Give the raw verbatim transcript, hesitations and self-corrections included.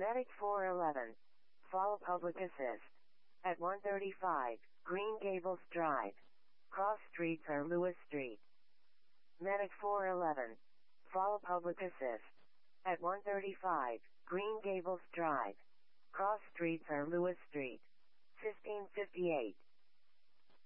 Medic four eleven. Follow public assist. At one thirty-five, Green Gables Drive. Cross streets are Lewis Street. Medic four eleven. Follow public assist. At one thirty-five, Green Gables Drive. Cross streets are Lewis Street. fifteen fifty-eight.